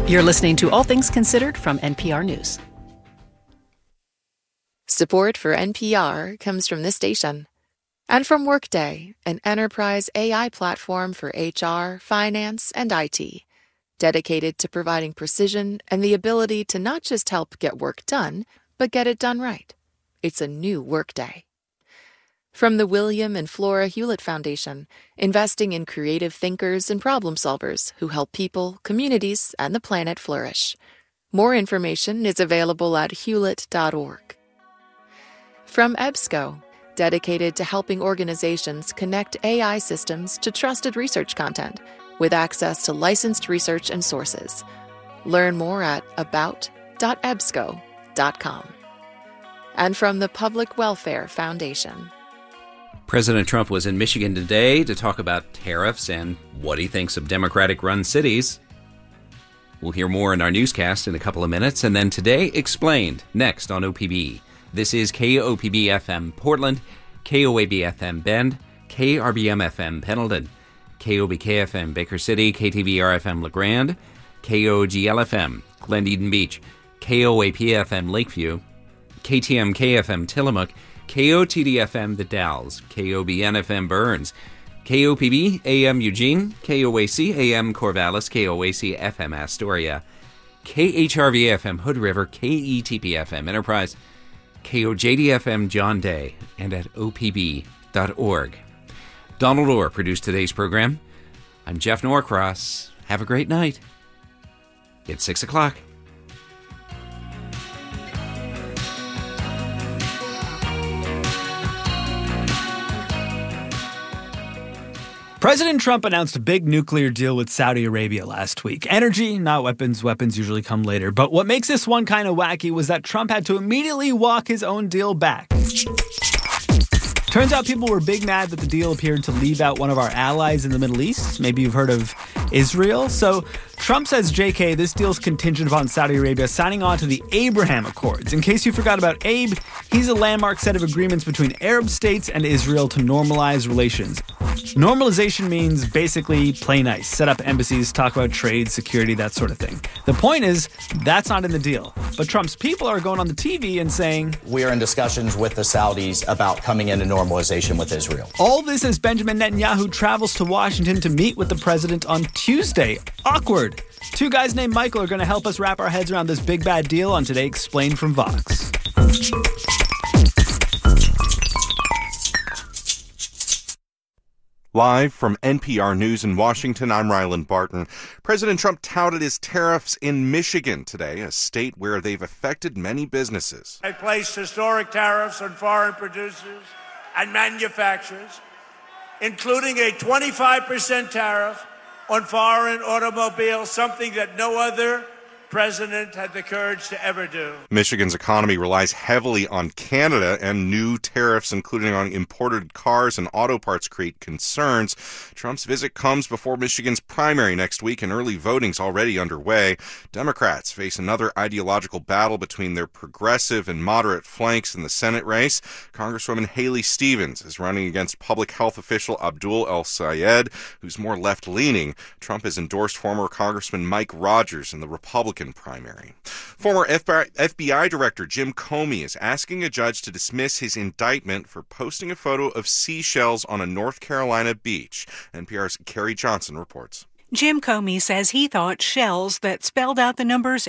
You're listening to All Things Considered from NPR News. Support for NPR comes from this station and from Workday, an enterprise AI platform for HR, finance, and IT, dedicated to providing precision and the ability to not just help get work done, but get it done right. It's a new Workday. From the William and Flora Hewlett Foundation, investing in creative thinkers and problem solvers who help people, communities, and the planet flourish. More information is available at hewlett.org. From EBSCO, dedicated to helping organizations connect AI systems to trusted research content with access to licensed research and sources. Learn more at about.ebsco.com. And from the Public Welfare Foundation. President Trump was in Michigan today to talk about tariffs and what he thinks of Democratic-run cities. We'll hear more in our newscast in a couple of minutes, and then Today Explained next on OPB. This is KOPB-FM Portland, KOAB-FM Bend, KRBM-FM Pendleton, KOBK-FM Baker City, KTVR-FM LeGrand, KOGL-FM Glen Beach, KOAP-FM Lakeview, KTMK-FM Tillamook, KOTD-FM The Dalles, KOBN-FM Burns, KOPB-AM Eugene, KOAC-AM Corvallis, KOAC-FM Astoria, KHRV-FM Hood River, KETP-FM Enterprise, KOJD-FM John Day, and at opb.org. Donald Orr produced today's program. I'm Jeff Norcross. Have a great night. It's 6 o'clock. President Trump announced a big nuclear deal with Saudi Arabia last week. Energy, not weapons. Weapons usually come later. But what makes this one kind of wacky was that Trump had to immediately walk his own deal back. Turns out people were big mad that the deal appeared to leave out one of our allies in the Middle East. Maybe you've heard of Israel. So Trump says, JK, this deal's contingent upon Saudi Arabia signing on to the Abraham Accords. In case you forgot about Abe, he's a landmark set of agreements between Arab states and Israel to normalize relations. Normalization means basically play nice, set up embassies, talk about trade, security, that sort of thing. The point is, that's not in the deal. But Trump's people are going on the TV and saying, we are in discussions with the Saudis about coming into normalization with Israel. All this as Benjamin Netanyahu travels to Washington to meet with the president on Tuesday. Awkward. Two guys named Michael are going to help us wrap our heads around this big bad deal on Today Explained from Vox. Live from NPR News in Washington, I'm Ryland Barton. President Trump touted his tariffs in Michigan today, a state where they've affected many businesses. I placed historic tariffs on foreign producers and manufacturers, including a 25% tariff on foreign automobiles, something that no other president had the courage to ever do. Michigan's economy relies heavily on Canada, and new tariffs, including on imported cars and auto parts, create concerns. Trump's visit comes before Michigan's primary next week, and early voting's already underway. Democrats face another ideological battle between their progressive and moderate flanks in the Senate race. Congresswoman Haley Stevens is running against public health official Abdul El-Sayed, who's more left-leaning. Trump has endorsed former Congressman Mike Rogers in the Republican primary. Former FBI Director Jim Comey is asking a judge to dismiss his indictment for posting a photo of seashells on a North Carolina beach. NPR's Carrie Johnson reports. Jim Comey says he thought shells that spelled out the numbers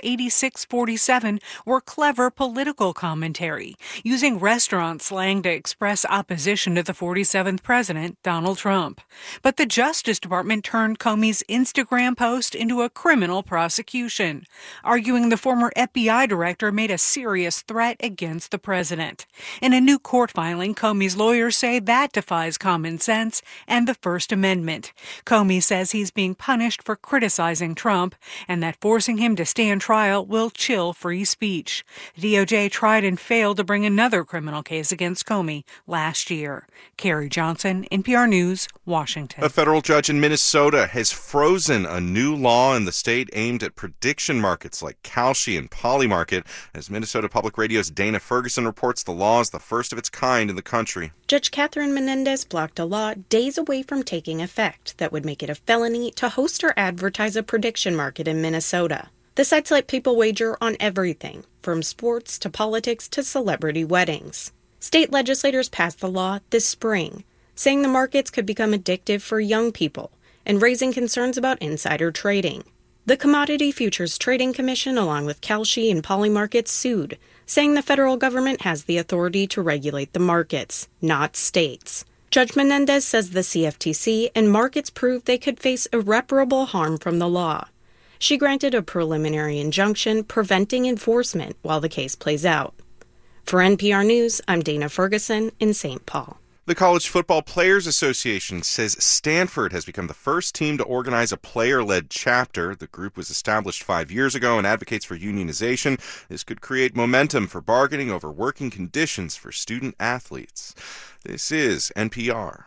8647 were clever political commentary, using restaurant slang to express opposition to the 47th president, Donald Trump. But the Justice Department turned Comey's Instagram post into a criminal prosecution, arguing the former FBI director made a serious threat against the president. In a new court filing, Comey's lawyers say that defies common sense and the First Amendment. Comey says he's being punished for criticizing Trump and that forcing him to stand trial will chill free speech. The DOJ tried and failed to bring another criminal case against Comey last year. Carrie Johnson, NPR News, Washington. A federal judge in Minnesota has frozen a new law in the state aimed at prediction markets like Kalshi and Polymarket. As Minnesota Public Radio's Dana Ferguson reports, the law is the first of its kind in the country. Judge Catherine Menendez blocked a law days away from taking effect that would make it a felony to host or advertise a prediction market in Minnesota. The sites let people wager on everything, from sports to politics to celebrity weddings. State legislators passed the law this spring, saying the markets could become addictive for young people and raising concerns about insider trading. The Commodity Futures Trading Commission, along with Kalshi and Polymarket, sued, saying the federal government has the authority to regulate the markets, not states. Judge Menendez says the CFTC and markets proved they could face irreparable harm from the law. She granted a preliminary injunction preventing enforcement while the case plays out. For NPR News, I'm Dana Ferguson in St. Paul. The College Football Players Association says Stanford has become the first team to organize a player-led chapter. The group was established 5 years ago and advocates for unionization. This could create momentum for bargaining over working conditions for student athletes. This is NPR.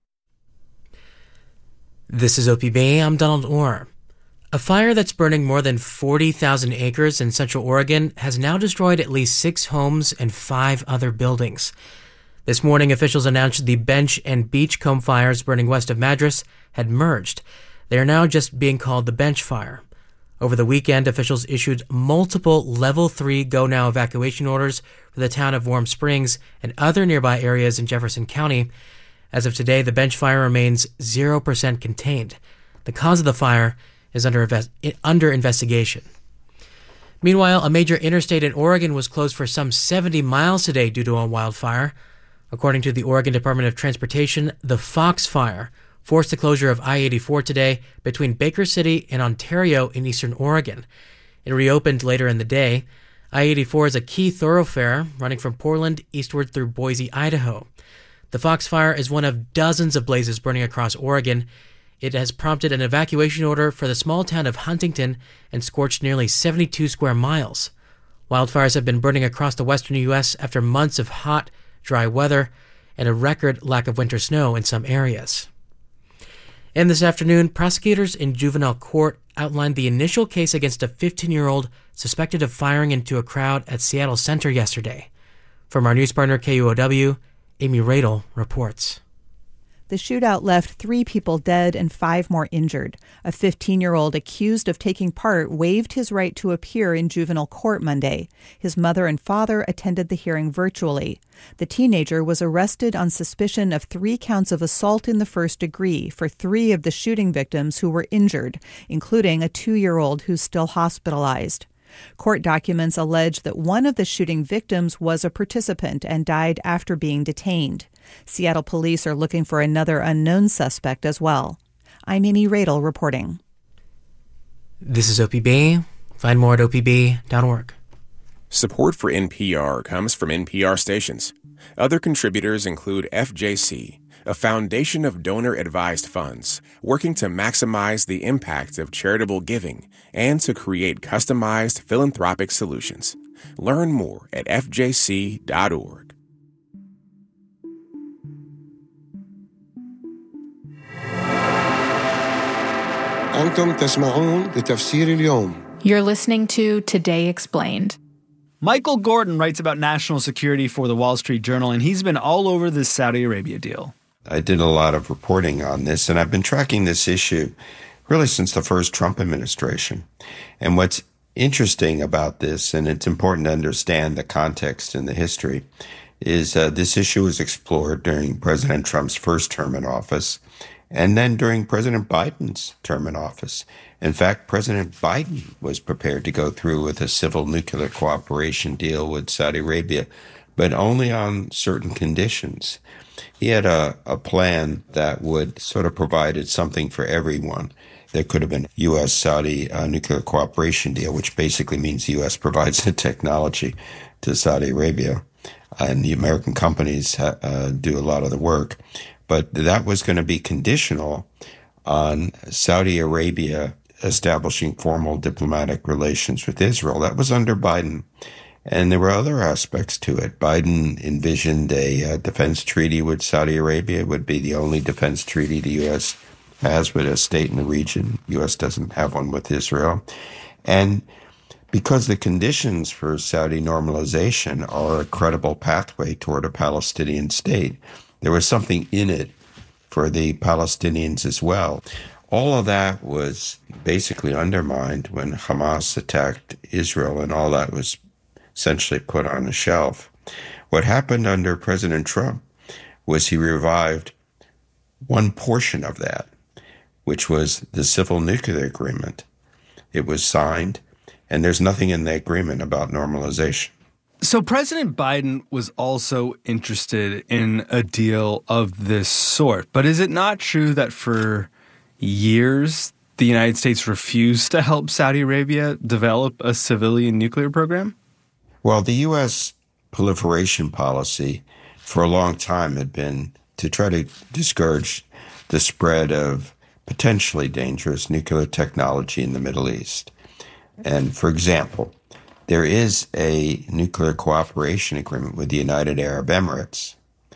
This is OPB. I'm Donald Orr. A fire that's burning more than 40,000 acres in Central Oregon has now destroyed at least 6 homes and 5 other buildings. This morning, officials announced the Bench and Beachcomb fires burning west of Madras had merged. They are now just being called the Bench Fire. Over the weekend, officials issued multiple Level 3 go-now evacuation orders for the town of Warm Springs and other nearby areas in Jefferson County. As of today, the Bench Fire remains 0% contained. The cause of the fire is under investigation. Meanwhile, a major interstate in Oregon was closed for some 70 miles today due to a wildfire. According to the Oregon Department of Transportation, the Fox Fire forced the closure of I-84 today between Baker City and Ontario in eastern Oregon. It reopened later in the day. I-84 is a key thoroughfare running from Portland eastward through Boise, Idaho. The Fox Fire is one of dozens of blazes burning across Oregon. It has prompted an evacuation order for the small town of Huntington and scorched nearly 72 square miles. Wildfires have been burning across the western U.S. after months of hot, dry weather and a record lack of winter snow in some areas. And this afternoon, prosecutors in juvenile court outlined the initial case against a 15-year-old suspected of firing into a crowd at Seattle Center yesterday. From our news partner KUOW, Amy Radel reports. The shootout left 3 people dead and 5 more injured. A 15-year-old accused of taking part waived his right to appear in juvenile court Monday. His mother and father attended the hearing virtually. The teenager was arrested on suspicion of 3 counts of assault in the first degree for 3 of the shooting victims who were injured, including a 2-year-old who's still hospitalized. Court documents allege that one of the shooting victims was a participant and died after being detained. Seattle police are looking for another unknown suspect as well. I'm Amy Radel reporting. This is OPB. Find more at opb.org. Support for NPR comes from NPR stations. Other contributors include FJC, a foundation of donor-advised funds working to maximize the impact of charitable giving and to create customized philanthropic solutions. Learn more at fjc.org. أنتم تسمعون لتفسير اليوم. You're listening to Today Explained. Michael Gordon writes about national security for the Wall Street Journal, and he's been all over this Saudi Arabia deal. I did a lot of reporting on this, and I've been tracking this issue really since the first Trump administration. And what's interesting about this, and it's important to understand the context and the history, is this issue was explored during President Trump's first term in office, and then during President Biden's term in office. In fact, President Biden was prepared to go through with a civil nuclear cooperation deal with Saudi Arabia, but only on certain conditions. He had a plan that would sort of provided something for everyone. There could have been a U.S.-Saudi nuclear cooperation deal, which basically means the U.S. provides the technology to Saudi Arabia, and the American companies do a lot of the work. But that was going to be conditional on Saudi Arabia establishing formal diplomatic relations with Israel. That was under Biden. And there were other aspects to it. Biden envisioned a defense treaty with Saudi Arabia. It would be the only defense treaty the U.S. has with a state in the region. The U.S. doesn't have one with Israel. And because the conditions for Saudi normalization are a credible pathway toward a Palestinian state, there was something in it for the Palestinians as well. All of that was basically undermined when Hamas attacked Israel, and all that was essentially put on the shelf. What happened under President Trump was he revived one portion of that, which was the civil nuclear agreement. It was signed, and there's nothing in the agreement about normalization. So President Biden was also interested in a deal of this sort. But is it not true that for years the United States refused to help Saudi Arabia develop a civilian nuclear program? Well, the U.S. proliferation policy for a long time had been to try to discourage the spread of potentially dangerous nuclear technology in the Middle East. And for example, there is a nuclear cooperation agreement with the United Arab Emirates.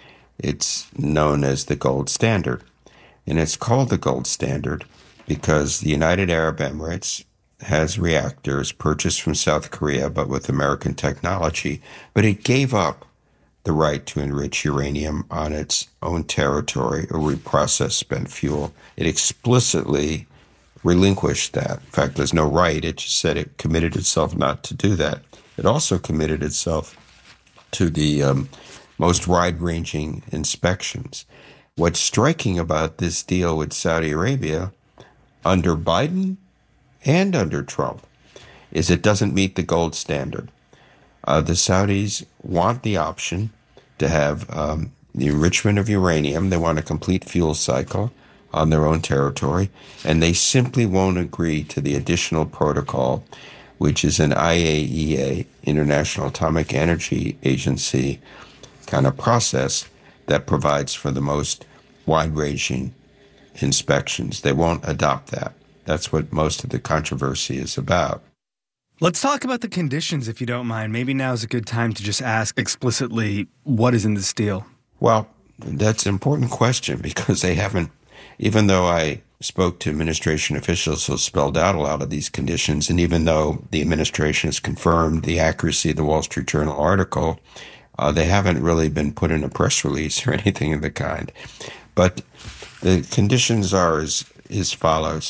It's known as the Gold Standard. And it's called the Gold Standard because the United Arab Emirates has reactors purchased from South Korea, but with American technology. But it gave up the right to enrich uranium on its own territory or reprocess spent fuel. It explicitly relinquished that. In fact, there's no right. It just said it committed itself not to do that. It also committed itself to the most wide-ranging inspections. What's striking about this deal with Saudi Arabia under Biden and under Trump is it doesn't meet the gold standard. The Saudis want the option to have the enrichment of uranium. They want a complete fuel cycle on their own territory, and they simply won't agree to the additional protocol, which is an IAEA, International Atomic Energy Agency, kind of process that provides for the most wide-ranging inspections. They won't adopt that. That's what most of the controversy is about. Let's talk about the conditions, if you don't mind. Maybe now is a good time to just ask explicitly what is in this deal. Well, that's an important question because they haven't, even though I spoke to administration officials who spelled out a lot of these conditions, and even though the administration has confirmed the accuracy of the Wall Street Journal article, they haven't really been put in a press release or anything of the kind. But the conditions are as follows.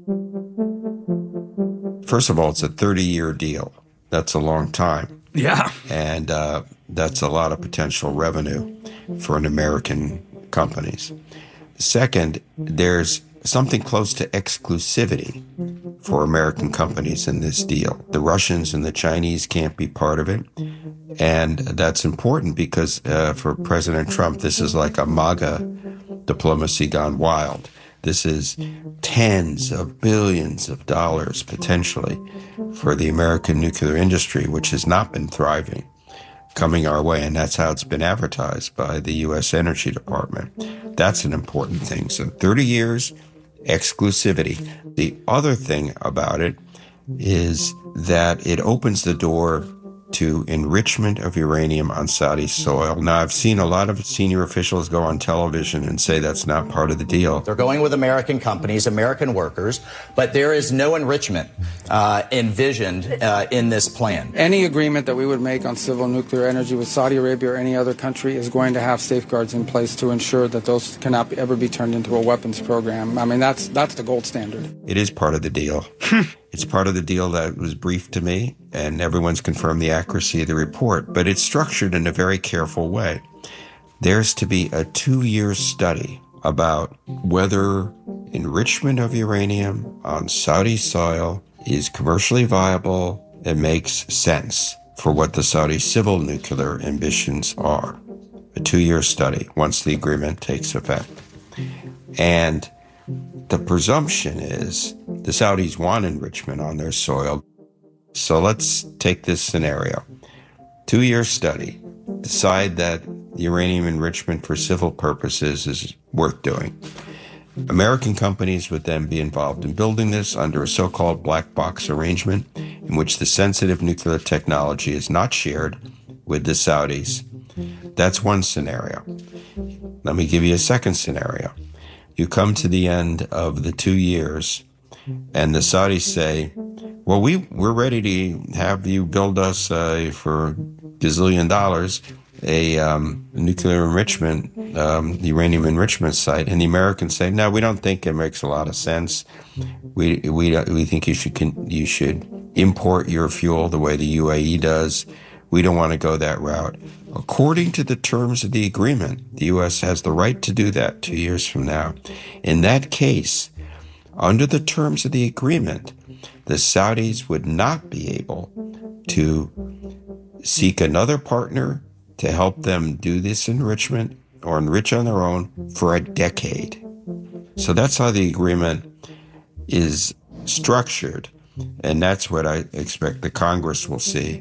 First of all, it's a 30-year deal. That's a long time. Yeah. And that's a lot of potential revenue for an American companies. Second, there's something close to exclusivity for American companies in this deal. The Russians and the Chinese can't be part of it. And that's important because for President Trump, this is like a MAGA diplomacy gone wild. This is tens of billions of dollars potentially for the American nuclear industry, which has not been thriving, coming our way. And that's how it's been advertised by the U.S. Energy Department. That's an important thing. So 30 years, exclusivity. The other thing about it is that it opens the door to enrichment of uranium on Saudi soil. Now, I've seen a lot of senior officials go on television and say that's not part of the deal. They're going with American companies, American workers, but there is no enrichment envisioned in this plan. Any agreement that we would make on civil nuclear energy with Saudi Arabia or any other country is going to have safeguards in place to ensure that those cannot ever be turned into a weapons program. I mean, that's the gold standard. It is part of the deal. It's part of the deal that was briefed to me, and everyone's confirmed the accuracy of the report, but it's structured in a very careful way. There's to be a 2-year study about whether enrichment of uranium on Saudi soil is commercially viable and makes sense for what the Saudi civil nuclear ambitions are. A 2-year study once the agreement takes effect. And the presumption is the Saudis want enrichment on their soil. So let's take this scenario. 2-year study. Decide that uranium enrichment for civil purposes is worth doing. American companies would then be involved in building this under a so-called black box arrangement in which the sensitive nuclear technology is not shared with the Saudis. That's one scenario. Let me give you a second scenario. You come to the end of the 2 years, and the Saudis say, well, we're ready to have you build us for $1 gazillion, a nuclear enrichment, uranium enrichment site, and the Americans say, no, we don't think it makes a lot of sense. We think you should import your fuel the way the UAE does. We don't want to go that route. According to the terms of the agreement, the U.S. has the right to do that 2 years from now. In that case, under the terms of the agreement, the Saudis would not be able to seek another partner to help them do this enrichment or enrich on their own for a decade. So that's how the agreement is structured, and that's what I expect the Congress will see.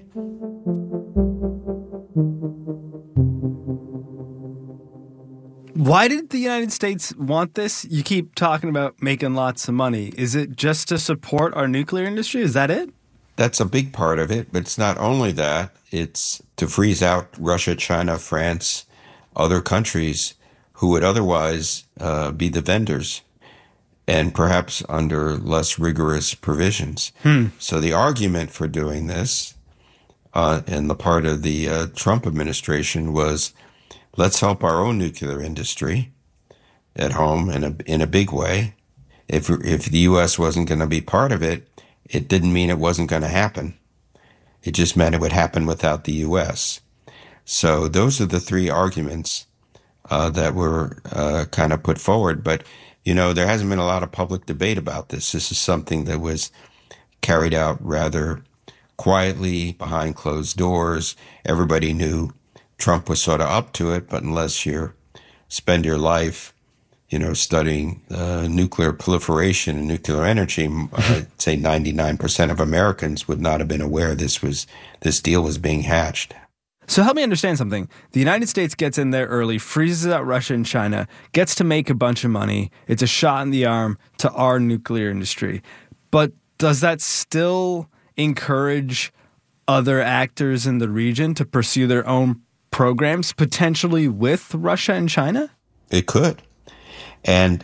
Why did the United States want this? You keep talking about making lots of money. Is it just to support our nuclear industry? Is that it? That's a big part of it, but it's not only that. It's to freeze out Russia, China, France, other countries who would otherwise be the vendors, and perhaps under less rigorous provisions. So the argument for doing this on the part of the Trump administration was, let's help our own nuclear industry at home in a big way. If the U.S. wasn't going to be part of it, it didn't mean it wasn't going to happen. It just meant it would happen without the U.S. So those are the three arguments that were kind of put forward. But, there hasn't been a lot of public debate about this. This is something that was carried out rather quietly behind closed doors. Everybody knew Trump was sort of up to it, but unless you spend your life, studying nuclear proliferation and nuclear energy, I'd say 99% of Americans would not have been aware this deal was being hatched. So help me understand something. The United States gets in there early, freezes out Russia and China, gets to make a bunch of money. It's a shot in the arm to our nuclear industry. But does that still encourage other actors in the region to pursue their own programs, potentially with Russia and China? It could. And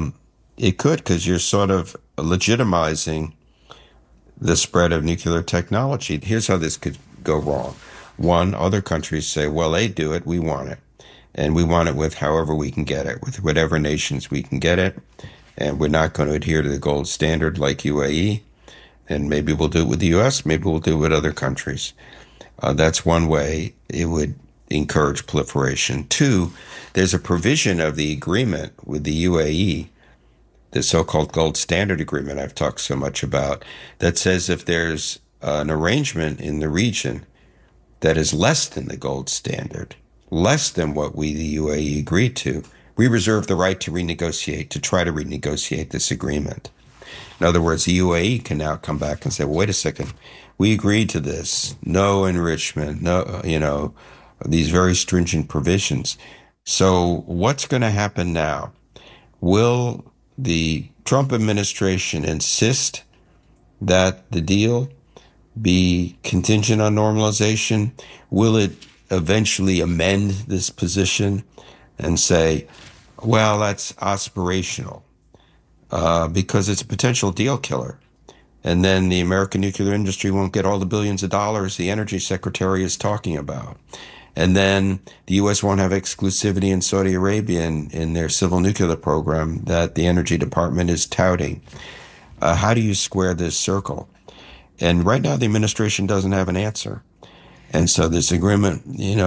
it could, because you're sort of legitimizing the spread of nuclear technology. Here's how this could go wrong. One, other countries say, well, they do it, we want it. And we want it with however we can get it, with whatever nations we can get it. And we're not going to adhere to the gold standard like UAE. And maybe we'll do it with the U.S., maybe we'll do it with other countries. That's one way it would encourage proliferation. Two, there's a provision of the agreement with the UAE, the so-called gold standard agreement I've talked so much about, that says if there's an arrangement in the region that is less than the gold standard, less than what we, the UAE, agreed to, we reserve the right to try to renegotiate this agreement. In other words, the UAE can now come back and say, well, wait a second, we agreed to this, no enrichment, no, these very stringent provisions. So what's going to happen now? Will the Trump administration insist that the deal be contingent on normalization? Will it eventually amend this position and say, well, that's aspirational because it's a potential deal killer? And then the American nuclear industry won't get all the billions of dollars the energy secretary is talking about. And then the U.S. won't have exclusivity in Saudi Arabia in their civil nuclear program that the Energy Department is touting. How do you square this circle? And right now the administration doesn't have an answer. And so this agreement,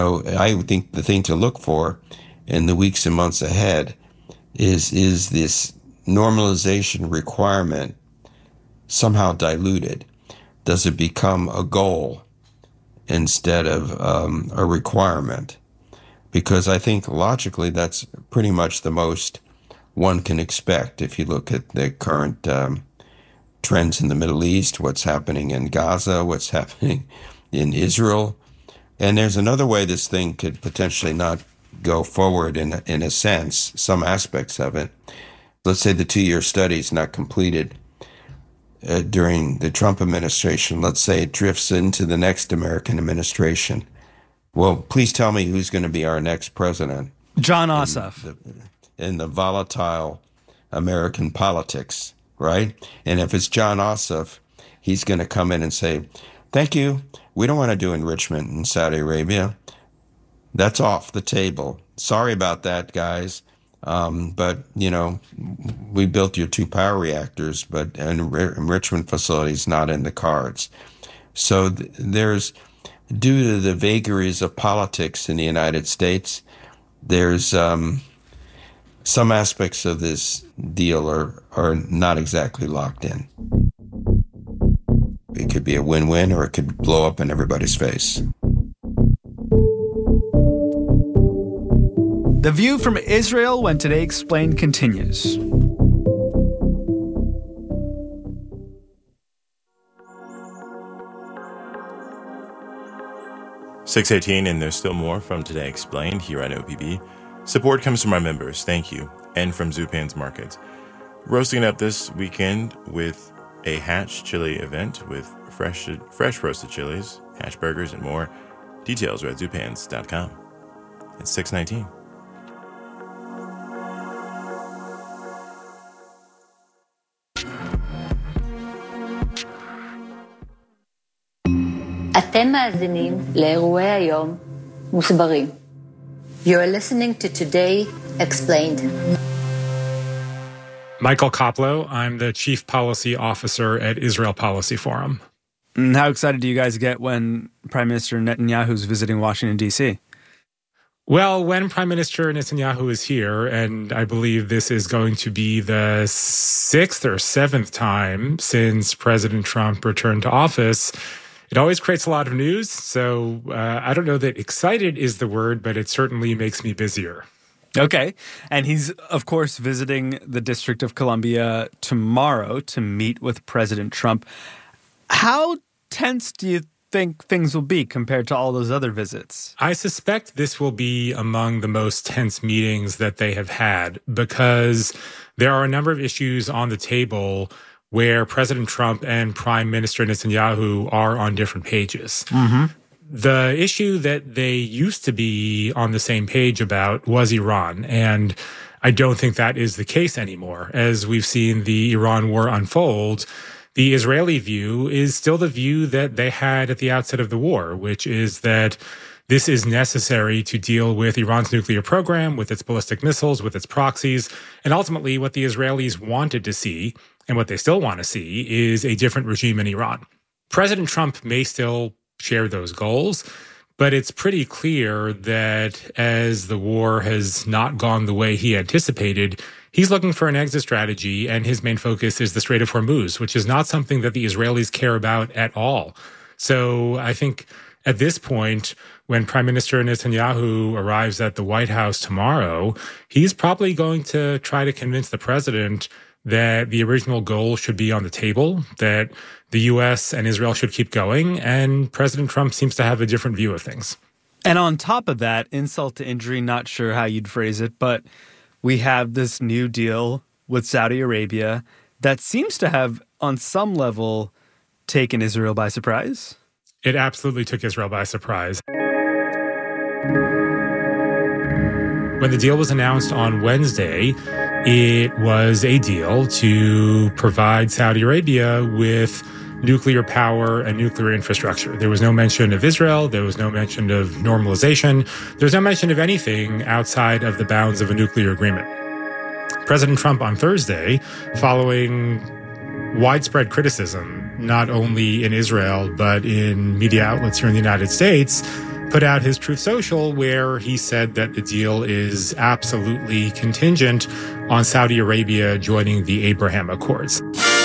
I think the thing to look for in the weeks and months ahead is this normalization requirement somehow diluted? Does it become a goal instead of a requirement? Because I think logically that's pretty much the most one can expect if you look at the current trends in the Middle East, what's happening in Gaza, what's happening in Israel. And there's another way this thing could potentially not go forward in a sense, some aspects of it. Let's say the 2-year study is not completed during the Trump administration. Let's say it drifts into the next American administration. Well, please tell me who's going to be our next president. Jon Ossoff. In the volatile American politics, right? And if it's Jon Ossoff, he's going to come in and say, thank you, we don't want to do enrichment in Saudi Arabia. That's off the table. Sorry about that, guys. But, we built your 2 power reactors, but an enrichment facility is not in the cards. So there's, due to the vagaries of politics in the United States, there's some aspects of this deal are not exactly locked in. It could be a win-win, or it could blow up in everybody's face. The View from Israel when Today Explained continues. .618, and there's still more from Today Explained here on OPB. Support comes from our members, thank you, and from Zupan's Markets. Roasting up this weekend with a Hatch chili event with fresh roasted chilies, hash burgers, and more. Details are at zupans.com. It's 619. אתם מאזינים לאירועי היום מוסברים. You're listening to Today Explained. Michael Koplow, I'm the Chief Policy Officer at Israel Policy Forum. And how excited do you guys get when Prime Minister Netanyahu is visiting Washington, D.C.? Well, when Prime Minister Netanyahu is here, and I believe this is going to be the 6th or 7th time since President Trump returned to office, it always creates a lot of news. So I don't know that excited is the word, but it certainly makes me busier. Okay. And he's, of course, visiting the District of Columbia tomorrow to meet with President Trump. How tense do you think things will be compared to all those other visits? I suspect this will be among the most tense meetings that they have had, because there are a number of issues on the table where President Trump and Prime Minister Netanyahu are on different pages. Mm-hmm. The issue that they used to be on the same page about was Iran, and I don't think that is the case anymore. As we've seen the Iran war unfold, the Israeli view is still the view that they had at the outset of the war, which is that this is necessary to deal with Iran's nuclear program, with its ballistic missiles, with its proxies, and ultimately what the Israelis wanted to see, and what they still want to see, is a different regime in Iran. President Trump may still share those goals, but it's pretty clear that as the war has not gone the way he anticipated, he's looking for an exit strategy, and his main focus is the Strait of Hormuz, which is not something that the Israelis care about at all. So I think at this point, when Prime Minister Netanyahu arrives at the White House tomorrow, he's probably going to try to convince the president that the original goal should be on the table, that the U.S. and Israel should keep going, and President Trump seems to have a different view of things. And on top of that, insult to injury, not sure how you'd phrase it, but we have this new deal with Saudi Arabia that seems to have, on some level, taken Israel by surprise. It absolutely took Israel by surprise. When the deal was announced on Wednesday, it was a deal to provide Saudi Arabia with nuclear power and nuclear infrastructure. There was no mention of Israel. There was no mention of normalization. There was no mention of anything outside of the bounds of a nuclear agreement. President Trump on Thursday, following widespread criticism, not only in Israel, but in media outlets here in the United States, put out his Truth Social, where he said that the deal is absolutely contingent on Saudi Arabia joining the Abraham Accords.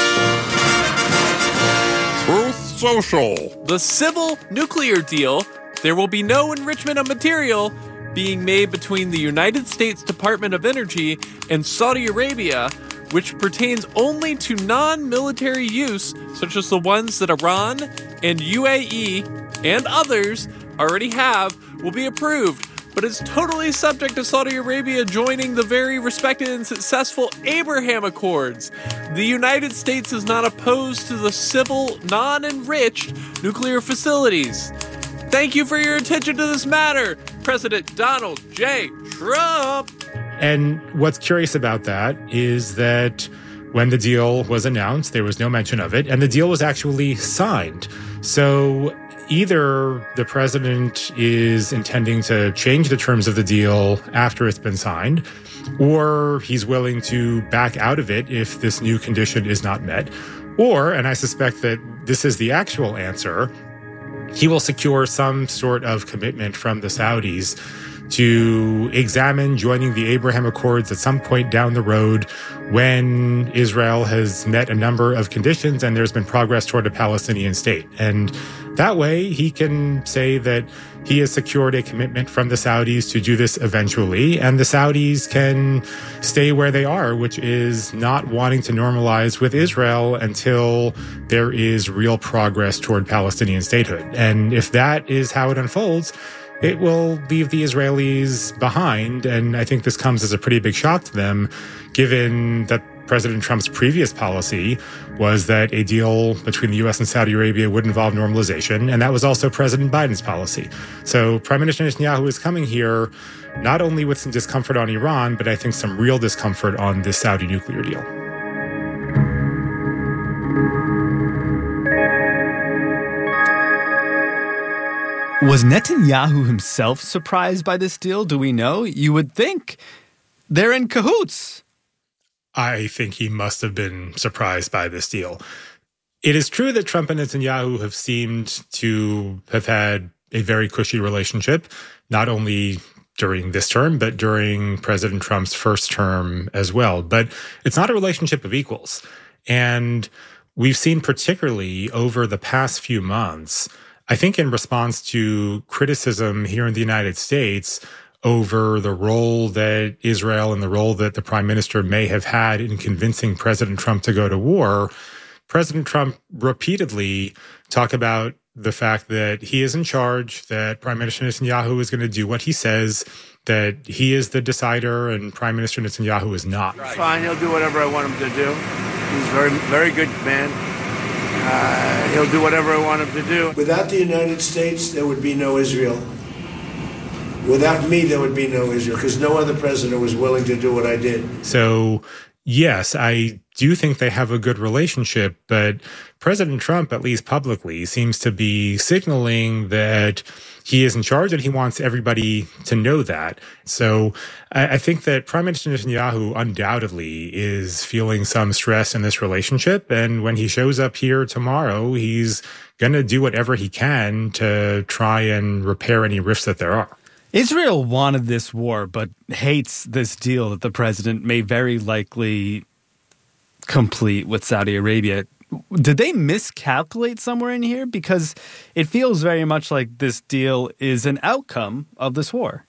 Truth Social. The civil nuclear deal, there will be no enrichment of material being made between the United States Department of Energy and Saudi Arabia, which pertains only to non-military use, such as the ones that Iran and UAE and others already have, will be approved, but is totally subject to Saudi Arabia joining the very respected and successful Abraham Accords. The United States is not opposed to the civil, non-enriched nuclear facilities. Thank you for your attention to this matter, President Donald J. Trump. And what's curious about that is that when the deal was announced, there was no mention of it, and the deal was actually signed. So either the president is intending to change the terms of the deal after it's been signed, or he's willing to back out of it if this new condition is not met, or, and I suspect that this is the actual answer, he will secure some sort of commitment from the Saudis to examine joining the Abraham Accords at some point down the road when Israel has met a number of conditions and there's been progress toward a Palestinian state. And that way he can say that he has secured a commitment from the Saudis to do this eventually, and the Saudis can stay where they are, which is not wanting to normalize with Israel until there is real progress toward Palestinian statehood. And if that is how it unfolds, it will leave the Israelis behind. And I think this comes as a pretty big shock to them, given that President Trump's previous policy was that a deal between the U.S. and Saudi Arabia would involve normalization. And that was also President Biden's policy. So Prime Minister Netanyahu is coming here not only with some discomfort on Iran, but I think some real discomfort on this Saudi nuclear deal. Was Netanyahu himself surprised by this deal? Do we know? You would think they're in cahoots. I think he must have been surprised by this deal. It is true that Trump and Netanyahu have seemed to have had a very cushy relationship, not only during this term, but during President Trump's first term as well. But it's not a relationship of equals. And we've seen particularly over the past few months, I think in response to criticism here in the United States over the role that Israel and the role that the prime minister may have had in convincing President Trump to go to war, President Trump repeatedly talked about the fact that he is in charge, that Prime Minister Netanyahu is going to do what he says, that he is the decider and Prime Minister Netanyahu is not. Fine, he'll do whatever I want him to do. He's a very, very good man. He'll do whatever I want him to do. Without the United States, there would be no Israel. Without me, there would be no Israel, because no other president was willing to do what I did. So, yes, I do think they have a good relationship, but President Trump, at least publicly, seems to be signaling that he is in charge and he wants everybody to know that. So I think that Prime Minister Netanyahu undoubtedly is feeling some stress in this relationship. And when he shows up here tomorrow, he's going to do whatever he can to try and repair any rifts that there are. Israel wanted this war, but hates this deal that the president may very likely complete with Saudi Arabia. Did they miscalculate somewhere in here? Because it feels very much like this deal is an outcome of this war.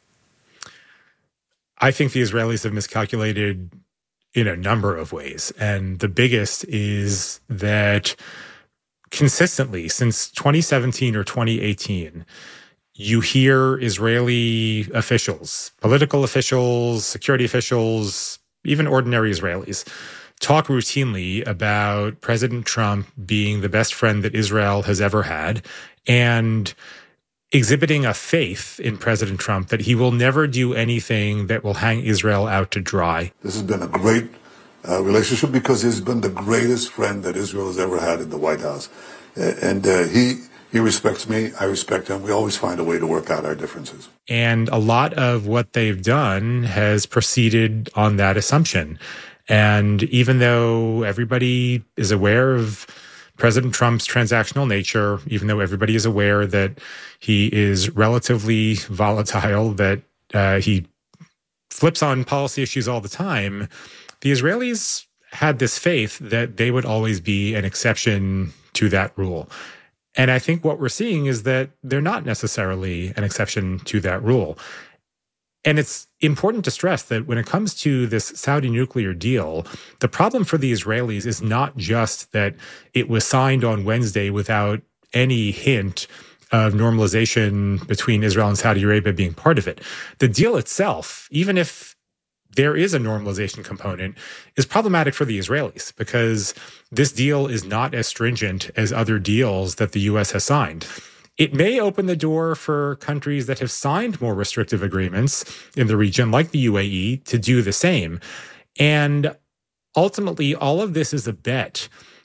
I think the Israelis have miscalculated in a number of ways. And the biggest is that consistently since 2017 or 2018, you hear Israeli officials, political officials, security officials, even ordinary Israelis, talk routinely about President Trump being the best friend that Israel has ever had and exhibiting a faith in President Trump that he will never do anything that will hang Israel out to dry. This has been a great relationship because he's been the greatest friend that Israel has ever had in the White House. And he respects me. I respect him. We always find a way to work out our differences. And a lot of what they've done has proceeded on that assumption. And even though everybody is aware of President Trump's transactional nature, even though everybody is aware that he is relatively volatile, that he flips on policy issues all the time, the Israelis had this faith that they would always be an exception to that rule. And I think what we're seeing is that they're not necessarily an exception to that rule. And it's important to stress that when it comes to this Saudi nuclear deal, the problem for the Israelis is not just that it was signed on Wednesday without any hint of normalization between Israel and Saudi Arabia being part of it. The deal itself, even if there is a normalization component, is problematic for the Israelis because this deal is not as stringent as other deals that the U.S. has signed. It may open the door for countries that have signed more restrictive agreements in the region, like the UAE, to do the same. And ultimately, all of this is a bet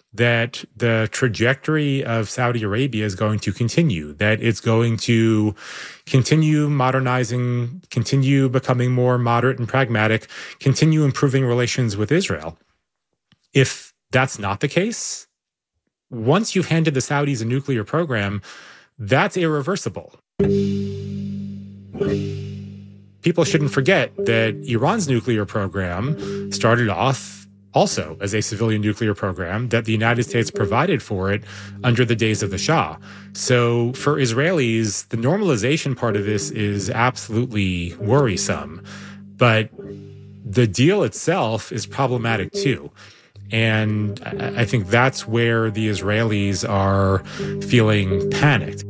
that the trajectory of Saudi Arabia is going to continue, that it's going to continue modernizing, continue becoming more moderate and pragmatic, continue improving relations with Israel. If that's not the case, once you've handed the Saudis a nuclear program, that's irreversible. People shouldn't forget that Iran's nuclear program started off also as a civilian nuclear program, that the United States provided for it under the days of the Shah. So for Israelis, the normalization part of this is absolutely worrisome. But the deal itself is problematic too. And I think that's where the Israelis are feeling panicked.